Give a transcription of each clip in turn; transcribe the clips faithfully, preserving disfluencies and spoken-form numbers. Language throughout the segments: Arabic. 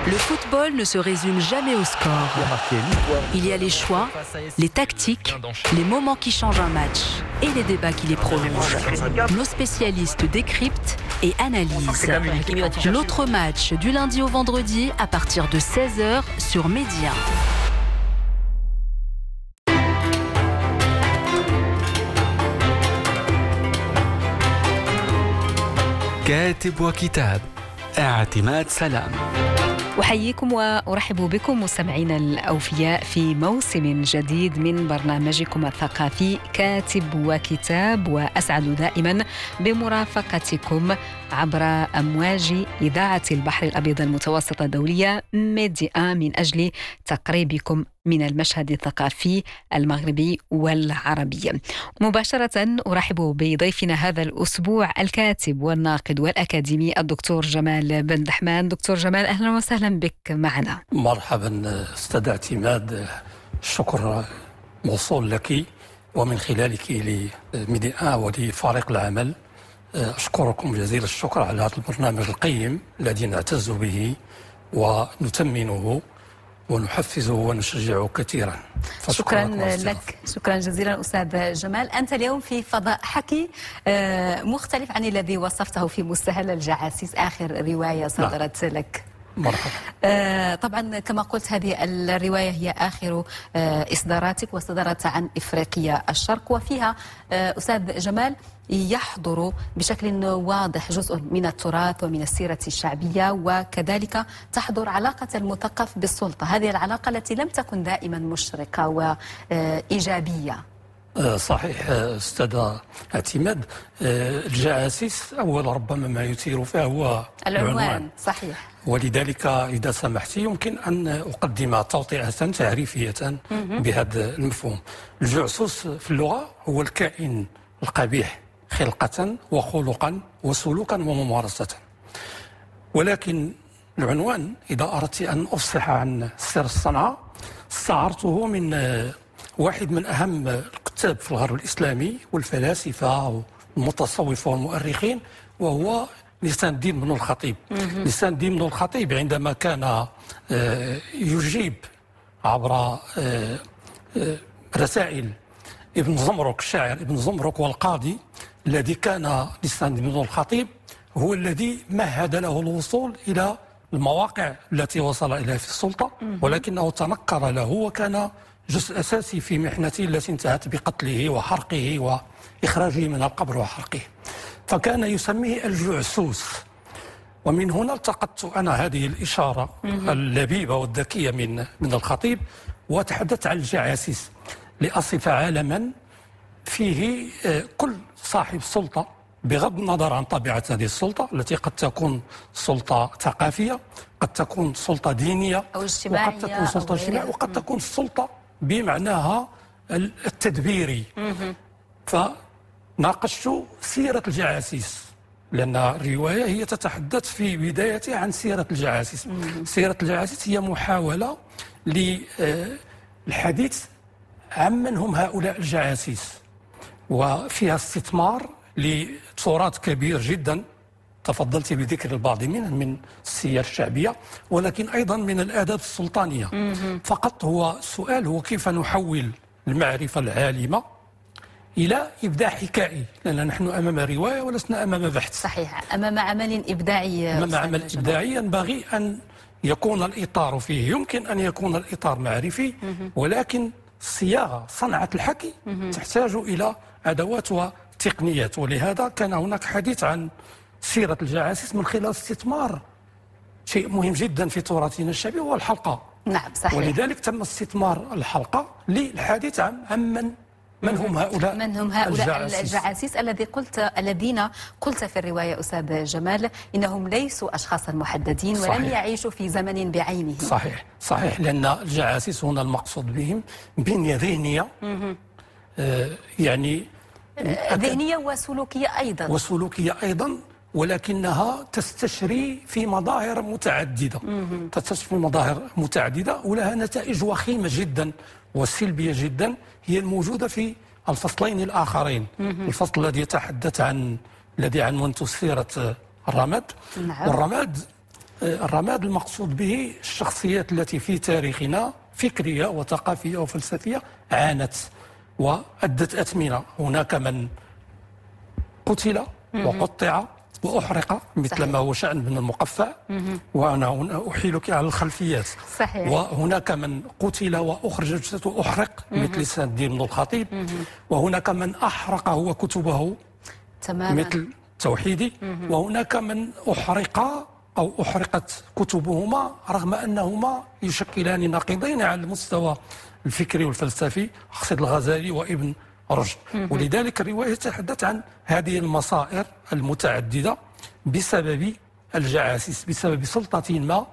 Le football ne se résume jamais au score. Il y a les choix, les tactiques, les moments qui changent un match et les débats qui les prolongent. Nos spécialistes décryptent et analysent. L'autre match du lundi au vendredi à partir de seize heures sur Média. كاتب وكتاب اعتماد سلام. أحييكم وأرحب بكم مستمعينا الأوفياء في موسم جديد من برنامجكم الثقافي كاتب وكتاب، وأسعد دائما بمرافقتكم عبر أمواج إذاعة البحر الأبيض المتوسط الدولية ميديا من أجل تقريبكم من المشهد الثقافي المغربي والعربي. مباشرة أرحب بضيفنا هذا الأسبوع الكاتب والناقد والأكاديمي الدكتور جمال بن دحمان. دكتور جمال، أهلا وسهلا بك معنا. مرحبا أستاذ اعتماد، الشكر موصول لك ومن خلالك لميديا ولفريق العمل. أشكركم جزيل الشكر على هذا البرنامج القيم الذي نعتز به ونثمنه ونحفزه ونشجعه كثيرا. شكرا لك، شكرا جزيلا أستاذ جمال. أنت اليوم في فضاء حكي مختلف عن الذي وصفته في مستهل الجعاسيس، آخر رواية صدرت نعم. لك. مرحبا. آه طبعا كما قلت هذه الرواية هي آخر آه إصداراتك، وصدرت عن إفريقيا الشرق، وفيها آه أستاذ جمال يحضر بشكل واضح جزء من التراث ومن السيرة الشعبية، وكذلك تحضر علاقة المثقف بالسلطة، هذه العلاقة التي لم تكن دائما مشرقة وإيجابية. صحيح أستاذ اعتماد. الجعاسيس أول ربما ما يثير فيها هو العنوان. العنوان صحيح، ولذلك إذا سمحتي يمكن أن أقدم توطئة تعريفية بهذا المفهوم. الجعسوس في اللغة هو الكائن القبيح خلقة وخلقا وسلوكا وممارسة، ولكن العنوان إذا أردت أن أفصح عن سر الصنعة استعرته من واحد من أهم الكتاب في الغرب الإسلامي والفلاسفة والمتصوفة والمؤرخين، وهو لسان الدين بن الخطيب. لسان الدين بن الخطيب عندما كان يجيب عبر رسائل ابن زمرك، الشاعر ابن زمرك والقاضي الذي كان لسان الدين بن الخطيب هو الذي مهد له الوصول إلى المواقع التي وصل إليها في السلطة، ولكنه تنكر له وكان جزء أساسي في محنته التي انتهت بقتله وحرقه وإخراجه من القبر وحرقه، فكان يسميه الجعسوس. ومن هنا التقطت أنا هذه الإشارة اللبيبة والذكية من من الخطيب، وتحدثت عن الجعاسيس لأصف عالما فيه كل صاحب سلطة بغض النظر عن طبيعة هذه السلطة التي قد تكون سلطة ثقافية، قد تكون سلطة دينية أو اجتماعية، وقد تكون سلطة اجتماعية، وقد تكون السلطة بمعناها التدبيري. فناقشت سيرة الجعاسيس لأن الرواية هي تتحدث في بدايتها عن سيرة الجعاسيس. سيرة الجعاسيس هي محاولة للحديث عن من هم هؤلاء الجعاسيس، وفيها استثمار لتراث كبير جدا تفضلت بذكر البعض منه من السير الشعبية، ولكن أيضا من الآداب السلطانية. فقط هو السؤال هو كيف نحول المعرفة العالمة إلى إبداع حكائي، لأن نحن أمام رواية ولسنا أمام بحث. صحيح، أمام عمل إبداعي. أمام عمل إبداعي ينبغي أن يكون الإطار فيه، يمكن أن يكون الإطار معرفي، ولكن الصياغة صنعة الحكي تحتاج إلى أدوات وتقنيات، ولهذا كان هناك حديث عن سيرة الجعاسيس من خلال استثمار شيء مهم جدا في تراثنا الشعبي وهو الحلقة. نعم صحيح. ولذلك تم استثمار الحلقة للحديث عن من من هم هؤلاء من هم هؤلاء الجعاسيس, الجعاسيس الذي قلت الذين قلت في الرواية أستاذ جمال إنهم ليسوا أشخاصا محددين ولم صحيح. يعيشوا في زمن بعينه. صحيح صحيح، لأن الجعاسيس هنا المقصود بهم بنية ذهنية، آه يعني ذهنية وسلوكية أيضا وسلوكية أيضا ولكنها تستشري في مظاهر متعددة تستشري في مظاهر متعددة ولها نتائج وخيمة جدا وسلبية جدا هي الموجودة في الفصلين الآخرين. الفصل الذي يتحدث عن الذي عنونته سيرة الرماد. نعم. والرماد الرماد المقصود به الشخصيات التي في تاريخنا فكرية وثقافية وفلسفية عانت وأدت أثمنة. هناك من قتل وقطع وأحرق مثل صحيح. ما هو شأن ابن المقفع، وأنا هنا أحيلك على الخلفيات. صحيح. وهناك من قتل وأخرج جثته وأحرق مثل سعد الدين بن الخطيب، وهناك من أحرق هو كتبه تماما مثل توحيدي، وهناك من أحرق أو أحرقت كتبهما رغم أنهما يشكلان نقيضين على المستوى الفكري والفلسفي، أقصد الغزالي وابن رشد. ولذلك الرواية تتحدث عن هذه المصائر المتعددة بسبب الجعاسيس، بسبب سلطة ما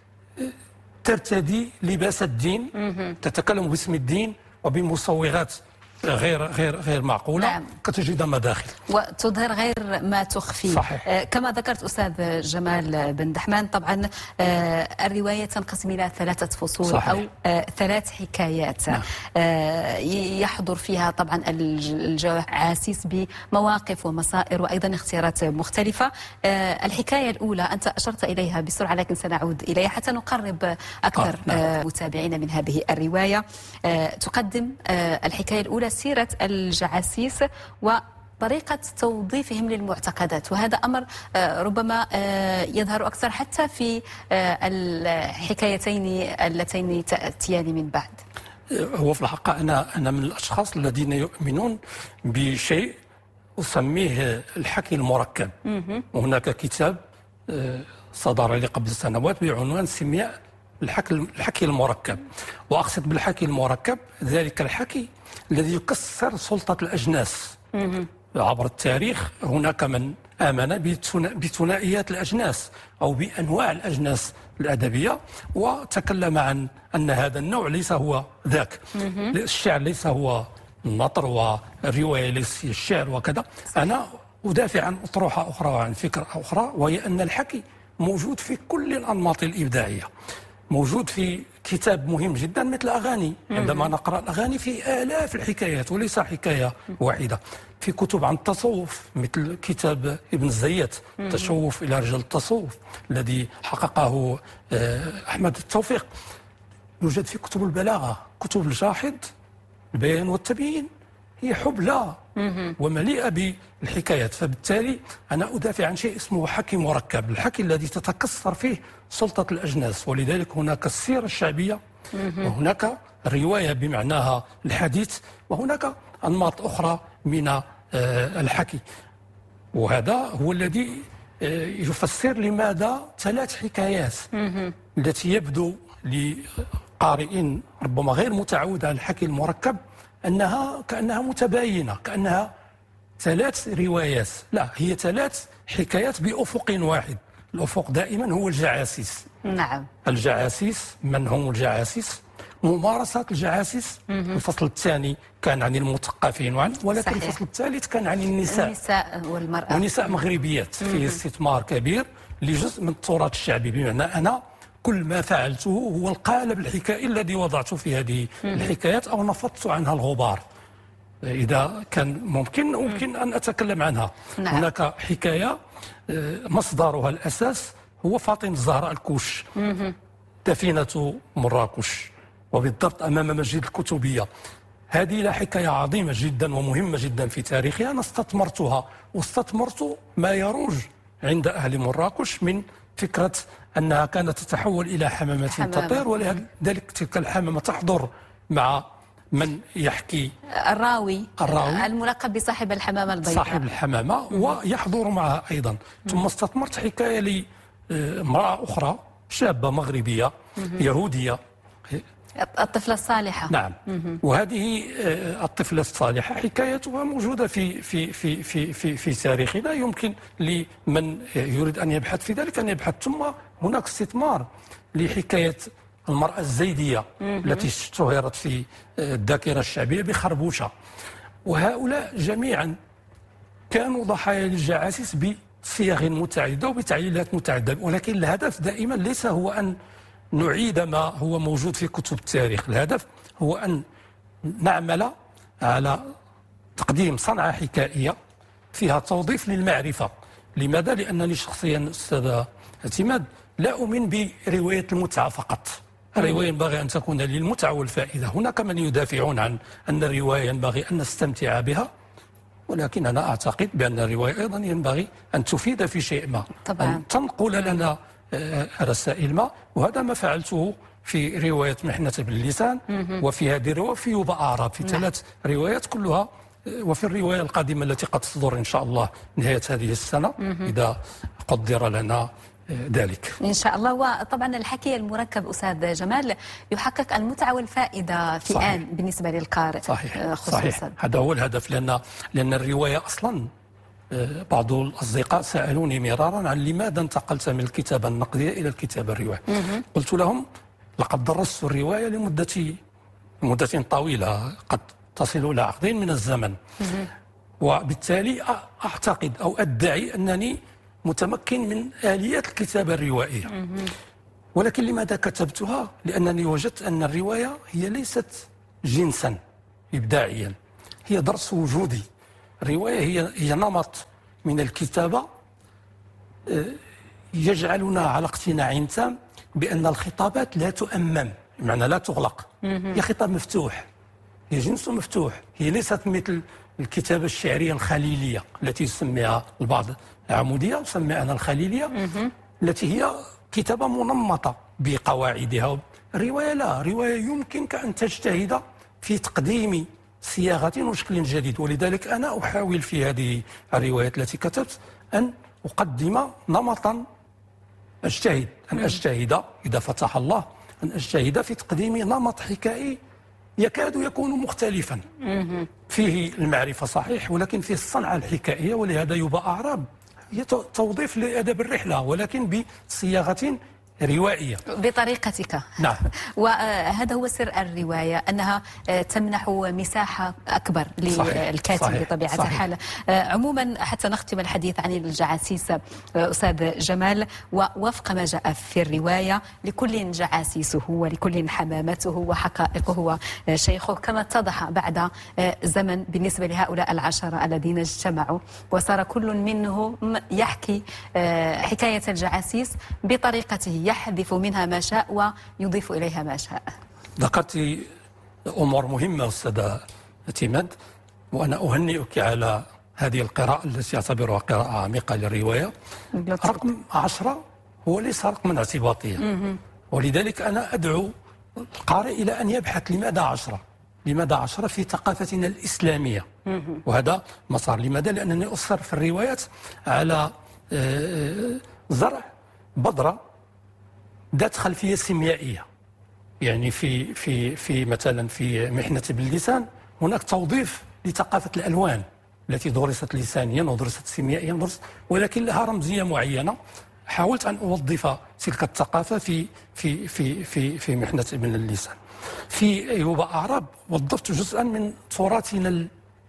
ترتدي لباس الدين، تتكلم باسم الدين وبمصوغات غير غير غير معقوله. نعم. كتجد مداخل وتظهر غير ما تخفي. صحيح. آه كما ذكرت استاذ جمال بن دحمان، طبعا آه الروايه تنقسم الى ثلاثه فصول. صحيح. او آه ثلاث حكايات. نعم. آه يحضر فيها طبعا الجعاسيس بمواقف ومصائر وايضا اختيارات مختلفه. آه الحكايه الاولى انت اشرت اليها بسرعه لكن سنعود اليها حتى نقرب اكثر آه. نعم. آه متابعين من هذه الروايه. آه تقدم آه الحكايه الاولى سيرة الجعاسيس وطريقة توظيفهم للمعتقدات، وهذا أمر ربما يظهر أكثر حتى في الحكايتين اللتين تأتيان من بعد. هو في الحقيقة أنا أنا من الأشخاص الذين يؤمنون بشيء أسميه الحكي المركب. وهناك كتاب صدر لي قبل سنوات بعنوان سمياء الحكي الحكي المركب، وأقصد بالحكي المركب ذلك الحكي الذي يكسر سلطة الأجناس. عبر التاريخ هناك من آمن بثنائيات الأجناس أو بأنواع الأجناس الأدبية، وتكلم عن أن هذا النوع ليس هو ذاك. الشعر ليس هو النطر، والرواية ليس الشعر وكذا. أنا أدافع عن أطروحة أخرى وعن فكرة أخرى، وهي أن الحكي موجود في كل الأنماط الإبداعية، موجود في كتاب مهم جدا مثل الأغاني. عندما نقرأ الأغاني في آلاف الحكايات وليس حكاية واحدة. في كتب عن التصوف مثل كتاب ابن الزيات تشوف إلى رجال التصوف الذي حققه أحمد التوفيق. يوجد في كتب البلاغة، كتب الجاحظ البيان والتبيين هي حبلى ومليئة بالحكايات. فبالتالي أنا أدافع عن شيء اسمه حكي مركب، الحكي الذي تتكسر فيه سلطة الأجناس. ولذلك هناك السيرة الشعبية، وهناك الرواية بمعناها الحديث، وهناك أنماط أخرى من الحكي. وهذا هو الذي يفسر لماذا ثلاث حكايات التي يبدو لقارئ ربما غير متعود على الحكي المركب أنها كأنها متباينة، كأنها ثلاث روايات. لا، هي ثلاث حكايات بأفق واحد. الأفق دائما هو الجعاسيس. نعم. الجعاسيس، من هم الجعاسيس؟ ممارسات الجعاسيس. الفصل الثاني كان عن المثقفين وعن، ولكن صحيح. الفصل الثالث كان عن النساء النساء والمرأة، ونساء مغربيات فيه استثمار كبير لجزء من التراث الشعبي. بمعنى أنا كل ما فعلته هو القالب الحكائي الذي وضعته في هذه الحكايات أو نفضت عنها الغبار إذا كان ممكن ممكن أن أتكلم عنها. نعم. هناك حكاية مصدرها الأساس هو فاطمة الزهراء الكوش، دفينة مراكش، وبالضبط أمام مسجد الكتبية. هذه لا حكاية عظيمة جدا ومهمة جدا في تاريخها. أنا استثمرتها واستثمرت ما يروج عند أهل مراكش من فكرة أنها كانت تتحول إلى حمامة تطير، ولذلك تلك الحمامة تحضر مع من يحكي الراوي, الراوي الملقب بصاحب الحمامة البيضاء، صاحب الحمامة، ويحضر معها أيضا. ثم استثمرت حكاية لامرأة أخرى شابة مغربية يهودية، الطفلة الصالحة. نعم. وهذه الطفلة الصالحة حكايتها موجودة في في في في في, في تاريخنا. يمكن لمن يريد أن يبحث في ذلك أن يبحث. ثم هناك استثمار لحكاية المرأة الزيدية التي اشتهرت في الذاكرة الشعبية بخربوشة. وهؤلاء جميعا كانوا ضحايا للجعاسيس بصيغ متعددة وبتعليلات متعددة، ولكن الهدف دائما ليس هو أن نعيد ما هو موجود في كتب التاريخ. الهدف هو أن نعمل على تقديم صنعة حكائية فيها توظيف للمعرفة. لماذا؟ لأنني شخصيا أستاذ اعتماد لا أؤمن برواية المتعة فقط. الرواية ينبغي أن تكون للمتعة والفائدة. هناك من يدافعون عن أن الرواية ينبغي أن نستمتع بها، ولكن أنا أعتقد بأن الرواية أيضا ينبغي أن تفيد في شيء ما، طبعا. أن تنقل لنا رسائل ما، وهذا ما فعلته في رواية محنة باللسان وفي هذه الرواية في يوبا أعراب، في ثلاث روايات كلها، وفي الرواية القادمة التي قد تصدر إن شاء الله نهاية هذه السنة إذا قدر لنا ذلك إن شاء الله. وطبعا الحكي المركب أستاذ جمال يحقق المتعة والفائدة في صحيح. آن بالنسبة للقارئ. صحيح. خصوصا صحيح. هذا هو الهدف، لأن لأن الرواية أصلا بعض الأصدقاء سألوني مرارا عن لماذا انتقلت من الكتابة النقدية إلى الكتابة الروائية. قلت لهم لقد درست الرواية لمدة مدة طويلة قد تصل إلى عقدين من الزمن، وبالتالي أعتقد أو أدعي أنني متمكن من آليات الكتابة الروائية. ولكن لماذا كتبتها؟ لأنني وجدت أن الرواية هي ليست جنسا إبداعيا، هي درس وجودي. الرواية هي هي نمط من الكتابة يجعلنا على اقتناع تام بأن الخطابات لا تؤمم، بمعنى لا تغلق، هي خطاب مفتوح، هي جنس مفتوح، هي ليست مثل الكتابة الشعرية الخليلية التي يسميها البعض العمودية، أسميها أنا الخليلية، التي هي كتابة منمطة بقواعدها. الرواية لا، الرواية يمكنك أن تجتهد في تقديم صياغة وشكل جديد، ولذلك أنا أحاول في هذه الروايات التي كتبت أن أقدم نمطا، أجتهد أن أجتهد إذا فتح الله أن أجتهد في تقديم نمط حكائي يكاد يكون مختلفا، فيه المعرفة صحيح ولكن فيه الصنعة الحكائية. ولهذا يوبا أعراب هي توظيف لأدب الرحلة ولكن بصياغة روائية بطريقتك. نعم. وهذا هو سر الرواية، أنها تمنح مساحة أكبر للكاتب بطبيعة الحال. عموما حتى نختم الحديث عن الجعاسيس أستاذ جمال، ووفق ما جاء في الرواية لكل جعاسيسه ولكل حمامته وحقائقه وشيخه، كما اتضح بعد زمن بالنسبة لهؤلاء العشرة الذين اجتمعوا وصار كل منهم يحكي حكاية الجعاسيس بطريقته، يحذف منها ما شاء ويضيف إليها ما شاء. ذكرت أمور مهمة أستاذة اعتماد، وأنا أهنئك على هذه القراءة التي أعتبرها قراءة عميقة للرواية. رقم عشرة هو ليس رقما اعتباطيا، ولذلك أنا أدعو القارئ إلى أن يبحث لماذا عشرة؟ لماذا عشرة في ثقافتنا الإسلامية؟ وهذا مسار. لماذا؟ لأنني أصر في الروايات على زرع بذرة ذات خلفية سيميائية. يعني في في في مثلا في محنة باللسان هناك توظيف لثقافة الألوان التي درست لسانيا ودرست سيميائيا ودرست، ولكن لها رمزية معينة. حاولت أن أوظف تلك الثقافة في في في في في محنة ابن اللسان. في يوبا أعراب وظفت جزءا من تراثنا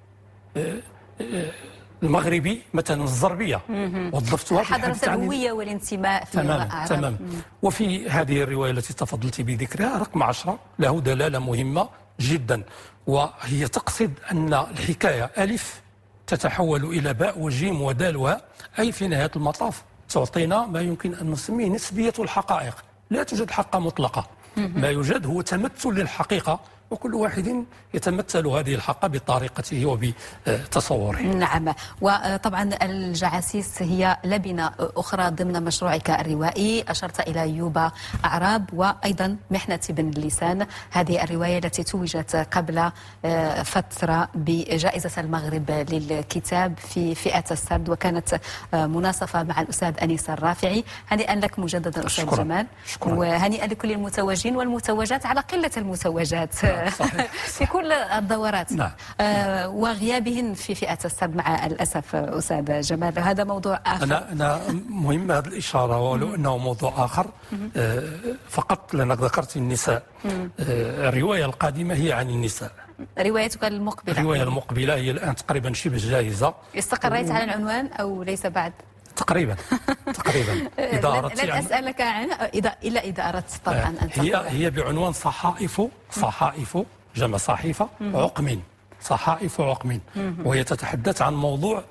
المغربي، مثلا الزربية وظفتها في حضرة الهوية والانتماء في تمام تمام. وفي هذه الرواية التي تفضلت بذكرها رقم عشرة له دلالة مهمة جدا، وهي تقصد أن الحكاية ألف تتحول إلى باء وجيم ودال وهاء، أي في نهاية المطاف تعطينا ما يمكن أن نسميه نسبية الحقائق. لا توجد حقة مطلقة، ما يوجد هو تمثل للحقيقة، وكل واحد يتمثل هذه الحقة بطريقته وبتصوره. نعم. وطبعا الجعاسيس هي لبنة أخرى ضمن مشروعك الروائي، أشرت إلى يوبا أعراب وأيضا محنة بن اللسان، هذه الرواية التي توجت قبل فترة بجائزة المغرب للكتاب في فئة السرد، وكانت مناصفة مع الأستاذ أنيس الرافعي. هنيئا لك مجددا أستاذ جمال، وهنيئا لكل المتوجين والمتوجات على قلة المتوجات صحيح. في كل الدورات. نعم. آه وغيابهن في فئة السرد مع الأسف أستاذ جمال. هذا موضوع آخر. أنا أنا مهم هذه الإشارة، ولو أنه موضوع آخر. آه فقط لأنك ذكرت النساء. آه الرواية القادمة هي عن النساء. روايتك المقبلة. الرواية المقبلة هي الآن تقريبا شبه جاهزة. استقريت و... على العنوان أو ليس بعد؟ تقريبا تقريبا. إذا أردت لن أسألك عنه إذا إلا إذا أردت طبعا أن هي تقرأ. هي بعنوان صحائف صحائف جمع صحيفة عقم، صحائف عقم، وهي تتحدث عن موضوع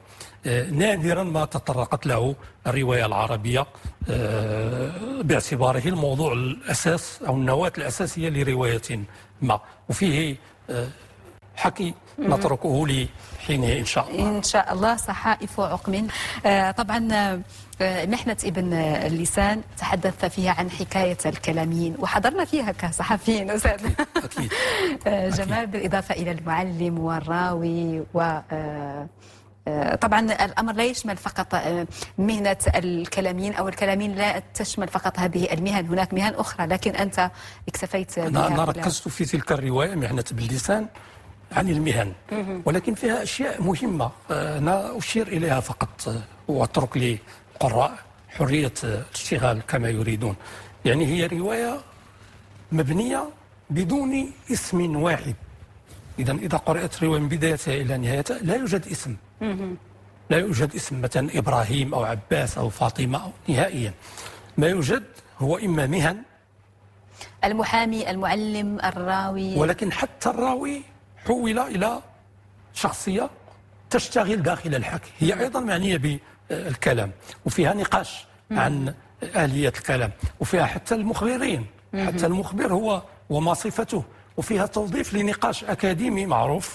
نادرا ما تطرقت له الرواية العربية باعتباره الموضوع الأساس أو النواة الأساسية لرواية ما، وفيه حكي نتركه لحينه إن شاء الله. إن شاء الله. صحائف عقم. طبعا محنة ابن اللسان تحدث فيها عن حكاية الكلامين، وحضرنا فيها كصحفيين أستاذ. أكيد. جمال، بالإضافة إلى المعلم والراوي و طبعا الأمر لا يشمل فقط مهنة الكلامين أو الكلامين لا تشمل فقط هذه المهن، هناك مهن أخرى لكن أنت اكتفيت بها. أنا ركزت في تلك الرواية مهنة باللسان عن المهن، ولكن فيها أشياء مهمة أنا أشير إليها فقط وأترك للقراء حرية الاشتغال كما يريدون. يعني هي رواية مبنية بدون اسم واحد. إذا إذا قرأت رواية من بدايتها إلى نهايتها لا يوجد اسم، لا يوجد اسم مثلا إبراهيم أو عباس أو فاطمة أو نهائيا. ما يوجد هو إما مهن، المحامي، المعلم، الراوي، ولكن حتى الراوي حول إلى شخصية تشتغل داخل الحكي، هي أيضا معنية بالكلام وفيها نقاش عن آلية الكلام، وفيها حتى المخبرين، حتى المخبر هو وما صفته، وفيها توظيف لنقاش أكاديمي معروف